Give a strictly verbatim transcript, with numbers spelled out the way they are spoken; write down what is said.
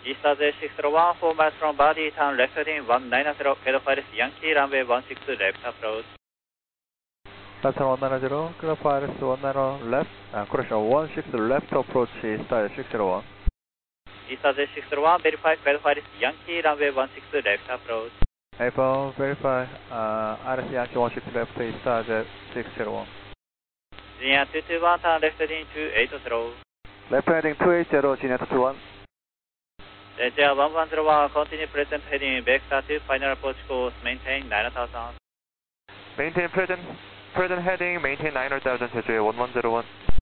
East Z six zero one, four miles from body, turn left heading one nine zero, Kilo Fires Yankee, runway one six left approach. Left one nine zero, Kilo Fires one nine zero left, uh, correction one six left approach, Star six zero one. East Z six zero one, verify, Kilo Fires Yankee, runway one six left approach. iPhone, verify, uh, R S Yankee one six left, Star six zero one. Linear two two one, turn left heading two eight zero. Left heading two eight zero, Genius two one. Asia one one zero one, continue present heading vector two, final approach course, maintain nine thousand. Maintain present, present heading, maintain nine thousand, one one zero one.